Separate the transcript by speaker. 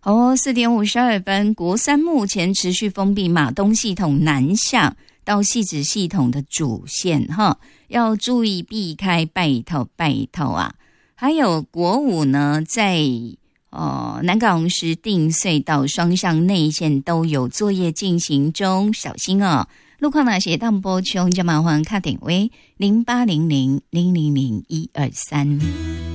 Speaker 1: 4点52分，国三目前持续封闭马东系统南向到汐止系统的主线哈，要注意避开拜头啊！还有国五呢，在南港石碇隧道双向内线都有作业进行中，小心哦。路况哪些当波穷就麻烦打电话0800000123。